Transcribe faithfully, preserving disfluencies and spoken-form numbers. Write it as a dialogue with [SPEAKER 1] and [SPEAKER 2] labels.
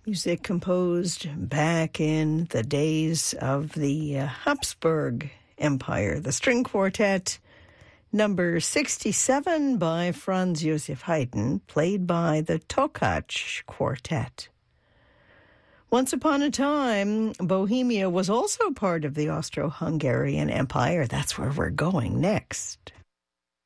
[SPEAKER 1] Music composed back in the days of the uh, Habsburg Empire. The string quartet, number sixty-seven by Franz Joseph Haydn, played by the Tokaj Quartet. Once upon a time, Bohemia was also part of the Austro-Hungarian Empire. That's where we're going next.